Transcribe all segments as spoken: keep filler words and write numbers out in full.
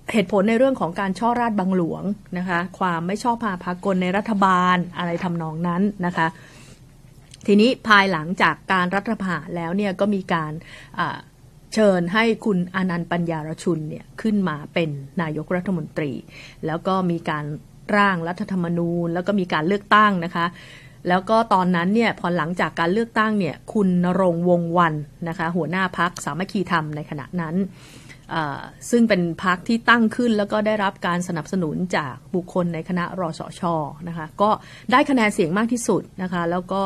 เหตุผลในเรื่องของการช่อราชบังหลวงนะคะความไม่ชอบมาพากลในรัฐบาลอะไรทำนองนั้นนะคะทีนี้ภายหลังจากการรัฐประหารแล้วเนี่ยก็มีการเชิญให้คุณอานันต์ปัญญารชุนเนี่ยขึ้นมาเป็นนายกรัฐมนตรีแล้วก็มีการร่างรัฐธรรมนูญแล้วก็มีการเลือกตั้งนะคะแล้วก็ตอนนั้นเนี่ยพอหลังจากการเลือกตั้งเนี่ยคุณณรงค์วงศ์วรรณนะคะหัวหน้าพรรคสามัคคีธรรมในขณะนั้นซึ่งเป็นพรรคที่ตั้งขึ้นแล้วก็ได้รับการสนับสนุนจากบุคคลในคณะรสช.นะคะก็ได้คะแนนเสียงมากที่สุดนะคะแล้วก็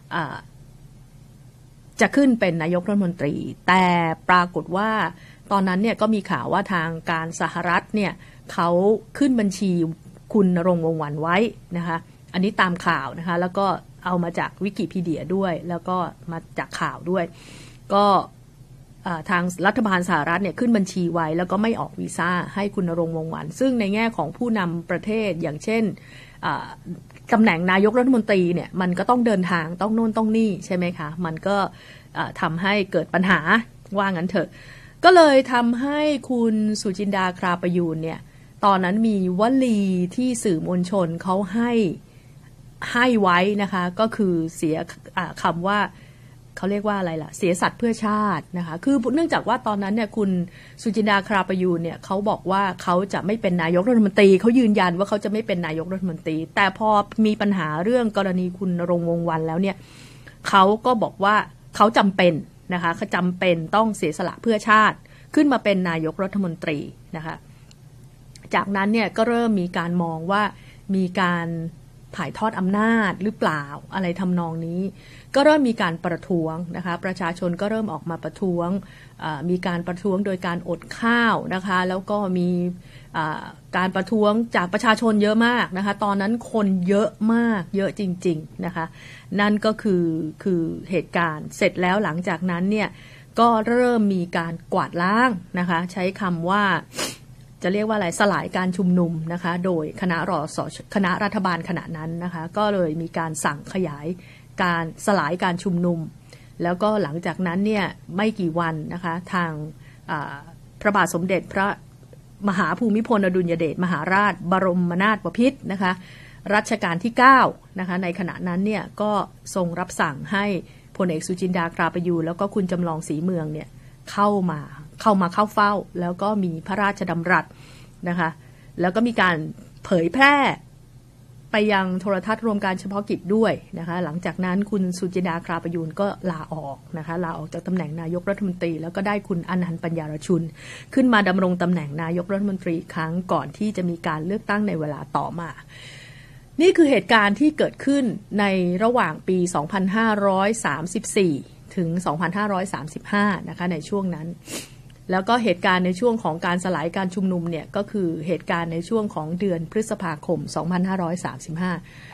จะขึ้นเป็นนายกรัฐมนตรีแต่ปรากฏว่าตอนนั้นเนี่ยก็มีข่าวว่าทางการสหรัฐเนี่ยเขาขึ้นบัญชีคุณณรงค์วงศ์วรรณไว้นะคะอันนี้ตามข่าวนะคะแล้วก็เอามาจากวิกิพีเดียด้วยแล้วก็มาจากข่าวด้วยก็ทางรัฐบาลสหรัฐเนี่ยขึ้นบัญชีไว้แล้วก็ไม่ออกวีซ่าให้คุณณรงค์วงศ์วรรณซึ่งในแง่ของผู้นำประเทศอย่างเช่นตำแหน่งนายกรัฐมนตรีเนี่ยมันก็ต้องเดินทางต้องโน่นต้องนี่ใช่ไหมคะมันก็ทำให้เกิดปัญหาว่างั้นเถอะก็เลยทำให้คุณสุจินดาคราประยูรเนี่ยตอนนั้นมีวลีที่สื่อมวลชนเขาให้ให้ไว้นะคะก็คือเสียคำว่าเขาเรียกว่าอะไรล่ะเสียสัตว์เพื่อชาตินะคะคือเนื่องจากว่าตอนนั้นเนี่ยคุณสุจินดาคราประยูรเนี่ยเขาบอกว่าเขาจะไม่เป็นนายกรัฐมนตรีเขายืนยันว่าเขาจะไม่เป็นนายกรัฐมนตรีแต่พอมีปัญหาเรื่องกรณีคุณณรงค์วงศ์วรรณแล้วเนี่ยเขาก็บอกว่าเขาจำเป็นนะคะเขาจำเป็นต้องเสียสละเพื่อชาติขึ้นมาเป็นนายกรัฐมนตรีนะคะจากนั้นเนี่ยก็เริ่มมีการมองว่ามีการถ่ายทอดอำนาจหรือเปล่าอะไรทำนองนี้ก็เริ่มมีการประท้วงนะคะประชาชนก็เริ่มออกมาประท้วงมีการประท้วงโดยการอดข้าวนะคะแล้วก็มีการประท้วงจากประชาชนเยอะมากนะคะตอนนั้นคนเยอะมากเยอะจริงๆนะคะนั่นก็คือคือเหตุการณ์เสร็จแล้วหลังจากนั้นเนี่ยก็เริ่มมีการกวาดล้างนะคะใช้คำว่าจะเรียกว่าอะไรสลายการชุมนุมนะคะโดยคณะรสคณะรัฐบาลขณะนั้นนะคะก็เลยมีการสั่งขยายการสลายการชุมนุมแล้วก็หลังจากนั้นเนี่ยไม่กี่วันนะคะทางพระบาทสมเด็จพระมหาภูมิพลอดุลยเดชมหาราชบรมนาถบพิตรนะคะรัชกาลที่เก้านะคะในขณะนั้นเนี่ยก็ทรงรับสั่งให้พลเอกสุจินดาคราประยูรแล้วก็คุณจำลองศรีเมืองเนี่ยเข้ามาเข้ามาเข้าเฝ้าแล้วก็มีพระราชดำรัสนะคะแล้วก็มีการเผยแพร่ไปยังโทรทัศน์รวมการเฉพาะกิจด้วยนะคะหลังจากนั้นคุณสุจินดาคราประยูรก็ลาออกนะคะลาออกจากตำแหน่งนายกรัฐมนตรีแล้วก็ได้คุณอานันต์ปัญญารชุนขึ้นมาดำรงตำแหน่งนายกรัฐมนตรีครั้งก่อนที่จะมีการเลือกตั้งในเวลาต่อมานี่คือเหตุการณ์ที่เกิดขึ้นในระหว่างปี สองพันห้าร้อยสามสิบสี่ ถึง สองพันห้าร้อยสามสิบห้า นะคะในช่วงนั้นแล้วก็เหตุการณ์ในช่วงของการสลายการชุมนุมเนี่ยก็คือเหตุการณ์ในช่วงของเดือนพฤษภาคม สองพันห้าร้อยสามสิบห้า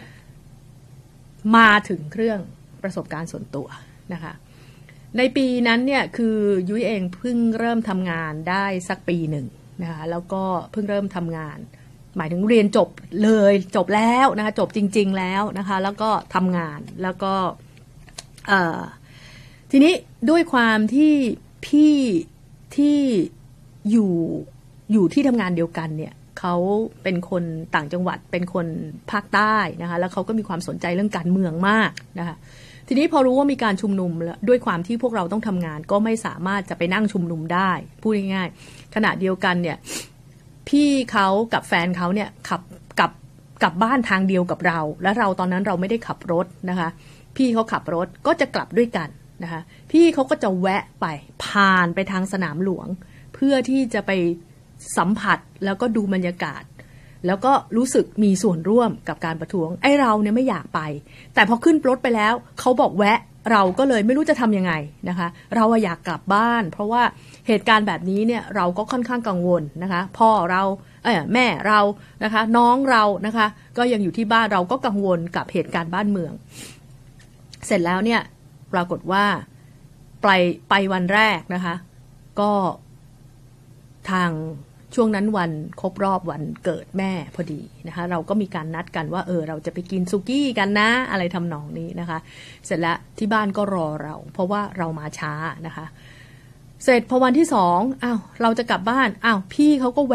มาถึงเรื่องประสบการณ์ส่วนตัวนะคะในปีนั้นเนี่ยคือยุ้ยเองเพิ่งเริ่มทำงานได้สักปีหนึ่งนะคะแล้วก็เพิ่งเริ่มทำงานหมายถึงเรียนจบเลยจบแล้วนะคะจบจริงๆแล้วนะคะแล้วก็ทำงานแล้วก็ทีนี้ด้วยความที่พี่ที่อยู่อยู่ที่ทำงานเดียวกันเนี่ยเขาเป็นคนต่างจังหวัดเป็นคนภาคใต้นะคะแล้วเขาก็มีความสนใจเรื่องการเมืองมากนะคะทีนี้พอรู้ว่ามีการชุมนุมแล้วด้วยความที่พวกเราต้องทำงานก็ไม่สามารถจะไปนั่งชุมนุมได้พูดง่ายๆขณะเดียวกันเนี่ยพี่เขากับแฟนเขาเนี่ยขับกลับกลับบ้านทางเดียวกับเราและเราตอนนั้นเราไม่ได้ขับรถนะคะพี่เขาขับรถก็จะกลับด้วยกันนะคะพี่เขาก็จะแวะไปผ่านไปทางสนามหลวงเพื่อที่จะไปสัมผัสแล้วก็ดูบรรยากาศแล้วก็รู้สึกมีส่วนร่วมกับการประท้วงไอ้เราเนี่ยไม่อยากไปแต่พอขึ้นรถไปแล้วเขาบอกแวะเราก็เลยไม่รู้จะทำยังไงนะคะเราอยากกลับบ้านเพราะว่าเหตุการณ์แบบนี้เนี่ยเราก็ค่อนข้างกังวลนะคะพ่อเราเอ้ยแม่เรานะคะน้องเรานะคะก็ยังอยู่ที่บ้านเราก็กังวลกับเหตุการณ์บ้านเมืองเสร็จแล้วเนี่ยปรากฏว่าไปไปวันแรกนะคะก็ทางช่วงนั้นวันครบรอบวันเกิดแม่พอดีนะคะเราก็มีการนัดกันว่าเออเราจะไปกินสุกี้กันนะอะไรทำนองนี้นะคะเสร็จแล้วที่บ้านก็รอเราเพราะว่าเรามาช้านะคะเสร็จพอวันที่สองอ้าวเราจะกลับบ้านอ้าวพี่เขาก็แว